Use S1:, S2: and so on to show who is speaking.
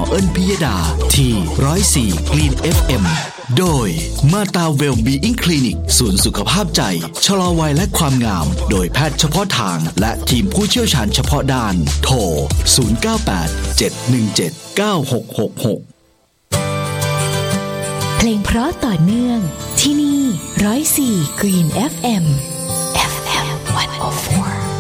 S1: เอิญพิยดาที่104 Green FM โดยมาตาเวลบีอิงคลินิกศูนย์สุขภาพใจชะลอวัยและความงามโดยแพทย์เฉพาะทางและทีมผู้เชี่ยวชาญเฉพาะด้านโทร0987179666
S2: เพลงเพราะต่อเนื่องที่นี่104 Green FM